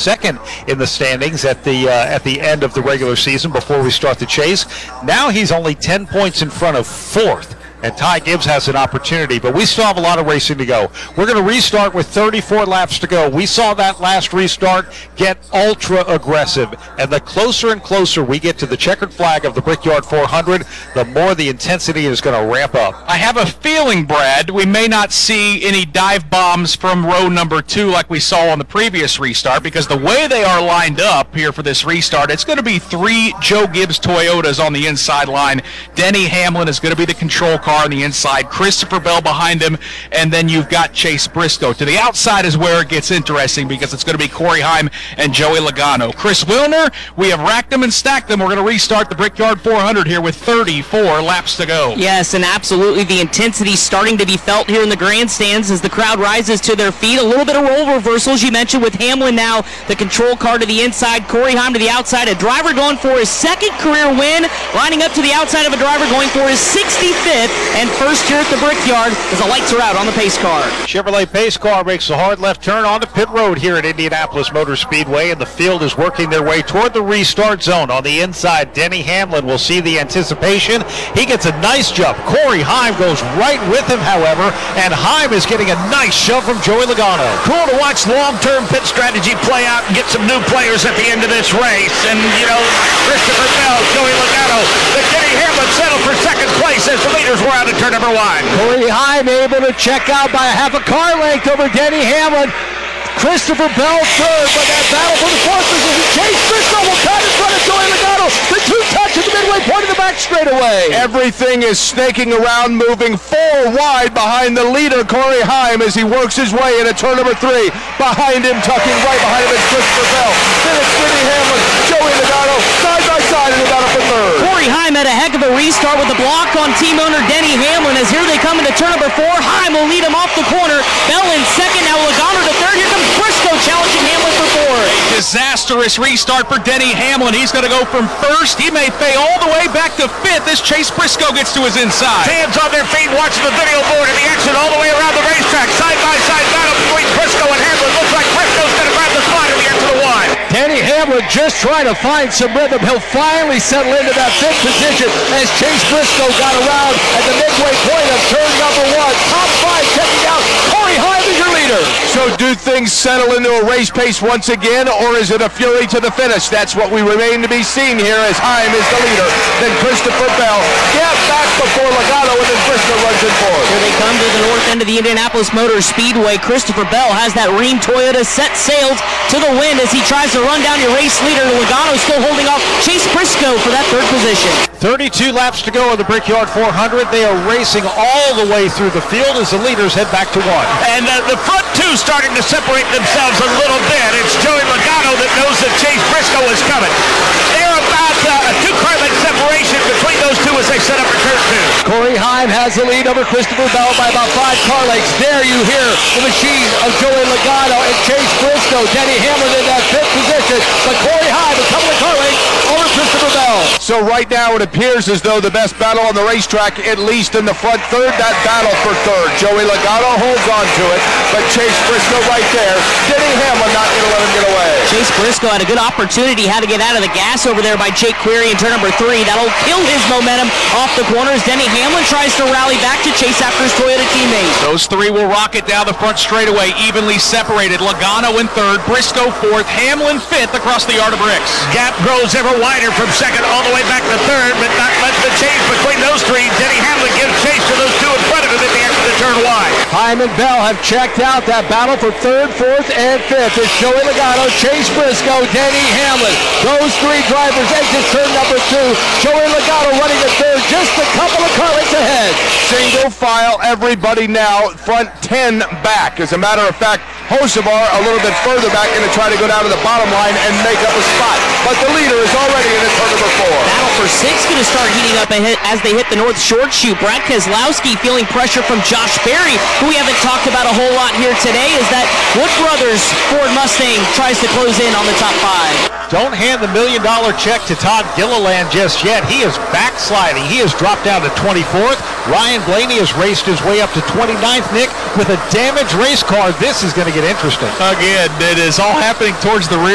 second in the standings at the end of the regular season before we start the chase. Now he's only 10 points in front of fourth. And Ty Gibbs has an opportunity, but we still have a lot of racing to go. We're going to restart with 34 laps to go. We saw that last restart get ultra aggressive, and the closer and closer we get to the checkered flag of the Brickyard 400, the more the intensity is going to ramp up. I have a feeling, Brad, we may not see any dive bombs from row number 2 like we saw on the previous restart, because the way they are lined up here for this restart, it's going to be 3 Joe Gibbs Toyotas on the inside line. Denny Hamlin is going to be the control car on the inside, Christopher Bell behind him, and then you've got Chase Briscoe. To the outside is where it gets interesting, because it's going to be Corey Heim and Joey Logano. Chris Wilner, we have racked them and stacked them. We're going to restart the Brickyard 400 here with 34 laps to go. Yes, and absolutely the intensity starting to be felt here in the grandstands as the crowd rises to their feet. A little bit of role reversals, you mentioned, with Hamlin now the control car to the inside, Corey Heim to the outside, a driver going for his second career win, lining up to the outside of a driver going for his 65th and first here at the Brickyard as the lights are out on the pace car. Chevrolet pace car makes a hard left turn onto pit road here at Indianapolis Motor Speedway, and the field is working their way toward the restart zone. On the inside, Denny Hamlin will see the anticipation. He gets a nice jump. Corey Heim goes right with him, however, and Heim is getting a nice shove from Joey Logano. Cool to watch long-term pit strategy play out and get some new players at the end of this race. And, Christopher Bell, Joey Logano, but Denny Hamlin settled for second place as the leaders were out of turn number 1. Corey Heim able to check out by a half a car length over Denny Hamlin. Christopher Bell third, but that battle for the fourth position. Chase Briscoe will cut in front of Joey Logano. The two touch at the midway point of the back straightaway. Everything is snaking around, moving 4 wide behind the leader, Corey Heim, as he works his way into turn number 3. Behind him, tucking right behind him, is Christopher Bell. Then it's Denny Hamlin, Joey Logano, side by side in the battle for third. Corey Heim had a heck of a restart with the block on team owner Denny Hamlin, as here they come into turn number 4. Heim will lead him off the corner. Bell in second, now Logano to third. Here comes Briscoe challenging Hamlin for 4. Disastrous restart for Denny Hamlin. He's going to go from first. He may fade all the way back to 5th as Chase Briscoe gets to his inside. Fans on their feet watching the video board and the action all the way around the racetrack. Side-by-side battle between Briscoe and Hamlin. Looks like Briscoe's going to grab the spot at the end of the 1. Denny Hamlin just trying to find some rhythm. He'll finally settle into that 5th position as Chase Briscoe got around at the midway point of turn number 1. Top 5 checking out. Corey Heim is your leader. So do things settle into a race pace once again, or is it a fury to the finish? That's what we remain to be seen here as Heim is the leader. Then Christopher Bell get back before Logano, and then Briscoe runs in fourth. Here they come to the north end of the Indianapolis Motor Speedway. Christopher Bell has that Rheem Toyota set sails to the wind as he tries to run down your race leader. Logano still holding off Chase Briscoe for that 3rd position. 32 laps to go in the Brickyard 400. They are racing all the way through the field as the leaders head back to 1. And the front 2 starting to separate themselves a little bit. It's Joey Logano that knows that Chase Briscoe is coming. They're about a 2-car length separation between those two as they set up for turn 2. Corey Heim has the lead over Christopher Bell by about 5 car lengths. There you hear the machine of Joey Logano and Chase Briscoe. Denny Hamlin in that 5th position, but Corey Heim a couple of car lengths over Christopher Bell. So right now it appears as though the best battle on the racetrack, at least in the front third, that battle for third. Joey Logano holds on to it, but Chase Briscoe right there. Denny Hamlin not going to let him get away. Chase Briscoe had a good opportunity, had to get out of the gas over there by Jake Query in turn number 3. That'll kill his momentum off the corners. Denny Hamlin tries to rally back to chase after his Toyota teammate. Those 3 will rocket down the front straightaway, evenly separated. Logano in 3rd, Briscoe 4th, Hamlin 5th across the yard of bricks. Gap grows ever wider from 2nd all the way back to 3rd, but not much of a change between those 3. Denny Hamlin gives chase to those 2 in front of him at the end of the turn wide. Heim and Bell have checked out that battle for 3rd, 4th, and 5th. It's Joey Logano, Chase Briscoe, Denny Hamlin. Those 3 drivers exit turn number 2. Joey Logano running at 3rd, just a couple of car lengths ahead. Single file, everybody now, front 10 back. As a matter of fact, Hocevar a little bit further back, going to try to go down to the bottom line and make up a spot. But the leader is already in turn number 4. Battle for 6 going to start heating up as they hit the north short chute. Brad Keselowski feeling pressure from Josh Berry, who we haven't talked about a whole lot here today, is that Wood Brothers Ford Mustang tries to close in on the top 5. Don't hand the $1 million check to Todd Gilliland just yet. He is backsliding. He has dropped down to 24th. Ryan Blaney has raced his way up to 29th, Nick, with a damaged race car. This is going to get interesting. Again, it is all happening towards the rear.